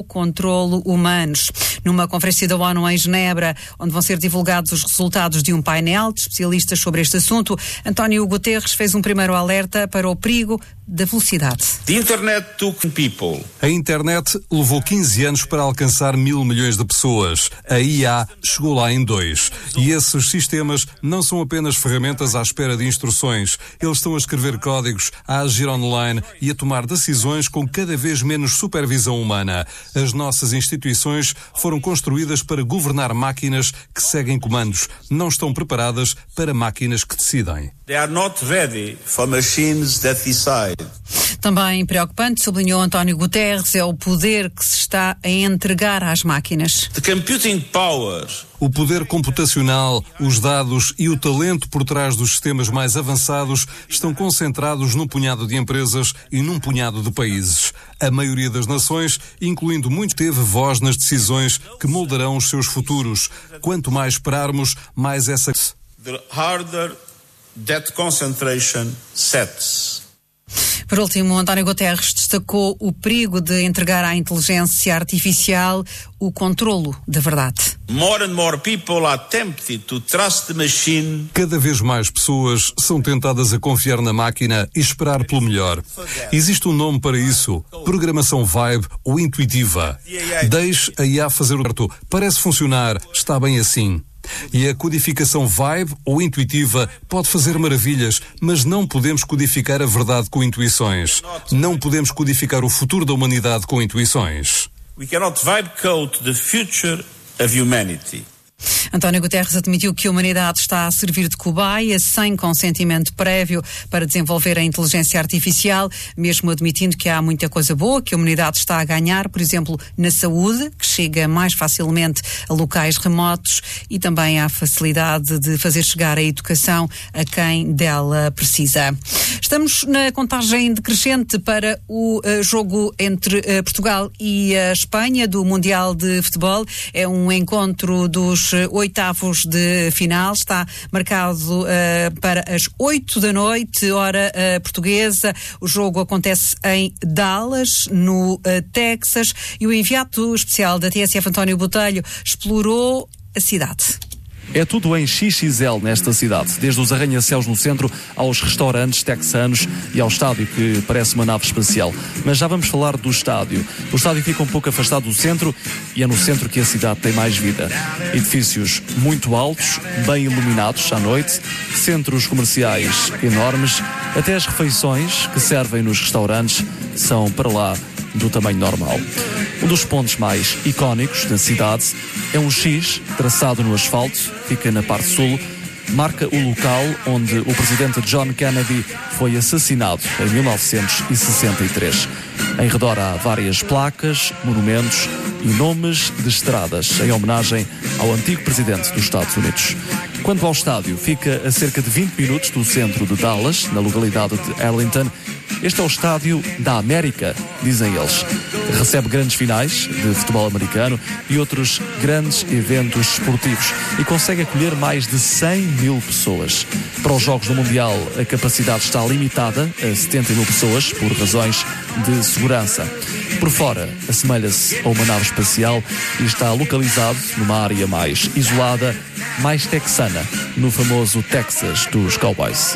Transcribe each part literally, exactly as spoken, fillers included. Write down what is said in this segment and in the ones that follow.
controlo humanos. Numa conferência da ONU em Genebra, onde vão ser divulgados os resultados de um painel de especialistas sobre este assunto, António Guterres fez um primeiro alerta para o perigo da velocidade. The internet took people. A internet levou quinze anos para alcançar mil milhões de pessoas. A I A chegou lá em dois. E esses sistemas não são apenas ferramentas à espera de instruções. Eles estão a escrever códigos, a agir online e a tomar decisões com cada vez menos supervisão humana. As nossas instituições foram construídas para governar máquinas que seguem comandos. Não estão preparadas para máquinas que decidem. They are not ready for machines that decide. Também preocupante, sublinhou António Guterres, é o poder que se está a entregar às máquinas. The computing power. O poder computacional, os dados e o talento por trás dos sistemas mais avançados estão concentrados num punhado de empresas e num punhado de países. A maioria das nações, incluindo muito, teve voz nas decisões que moldarão os seus futuros. Quanto mais esperarmos, mais essa... The harder that concentration sets. Por último, António Guterres destacou o perigo de entregar à inteligência artificial o controlo da verdade. More and more people are tempted to trust the machine. Cada vez mais pessoas são tentadas a confiar na máquina e esperar pelo melhor. Existe um nome para isso, programação vibe ou intuitiva. Deixe a I A fazer o certo, parece funcionar, está bem assim. E a codificação vibe ou intuitiva pode fazer maravilhas, mas não podemos codificar a verdade com intuições. Não podemos codificar o futuro da humanidade com intuições. We cannot vibe code the future of humanity. António Guterres admitiu que a humanidade está a servir de cobaia sem consentimento prévio para desenvolver a inteligência artificial, mesmo admitindo que há muita coisa boa que a humanidade está a ganhar, por exemplo, na saúde, que chega mais facilmente a locais remotos, e também há facilidade de fazer chegar a educação a quem dela precisa. Estamos na contagem decrescente para o uh, jogo entre uh, Portugal e a Espanha do Mundial de Futebol. É um encontro dos oitavos de final, está marcado uh, para as oito da noite, hora uh, portuguesa. O jogo acontece em Dallas, no uh, Texas, e o enviado especial da T S F, António Botelho, explorou a cidade. É tudo em X X L nesta cidade, desde os arranha-céus no centro aos restaurantes texanos e ao estádio, que parece uma nave espacial. Mas já vamos falar do estádio. O estádio fica um pouco afastado do centro e é no centro que a cidade tem mais vida. Edifícios muito altos, bem iluminados à noite, centros comerciais enormes, até as refeições que servem nos restaurantes são para lá do tamanho normal. Um dos pontos mais icónicos da cidade é um X traçado no asfalto, fica na parte sul, marca o local onde o presidente John Kennedy foi assassinado em mil novecentos e sessenta e três. Em redor há várias placas, monumentos e nomes de estradas em homenagem ao antigo presidente dos Estados Unidos. Quanto ao estádio, fica a cerca de vinte minutos do centro de Dallas, na localidade de Arlington. Este é o estádio da América, dizem eles. Recebe grandes finais de futebol americano e outros grandes eventos esportivos e consegue acolher mais de cem mil pessoas. Para os Jogos do Mundial, a capacidade está limitada a setenta mil pessoas por razões de segurança. Por fora, assemelha-se a uma nave espacial e está localizado numa área mais isolada, mais texana, no famoso Texas dos Cowboys.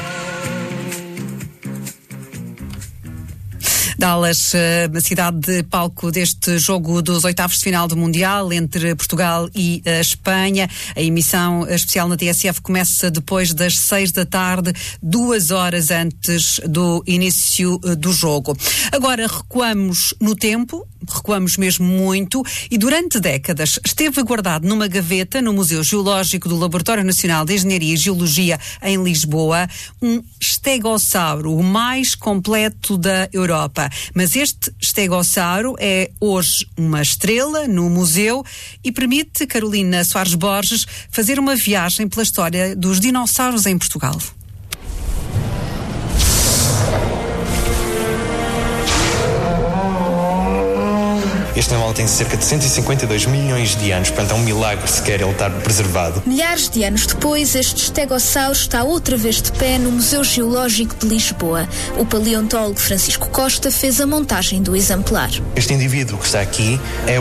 Dallas, a cidade de palco deste jogo dos oitavos de final do Mundial entre Portugal e a Espanha. A emissão especial na T S F começa depois das seis da tarde, duas horas antes do início do jogo. Agora recuamos no tempo, recuamos mesmo muito, e durante décadas esteve guardado numa gaveta no Museu Geológico do Laboratório Nacional de Engenharia e Geologia em Lisboa um estegossauro, o mais completo da Europa. Mas este estegossauro é hoje uma estrela no museu e permite Carolina Soares Borges fazer uma viagem pela história dos dinossauros em Portugal. Este animal tem cerca de cento e cinquenta e dois milhões de anos, portanto é um milagre sequer ele estar preservado. Milhares de anos depois, este estegossauro está outra vez de pé no Museu Geológico de Lisboa. O paleontólogo Francisco Costa fez a montagem do exemplar. Este indivíduo que está aqui é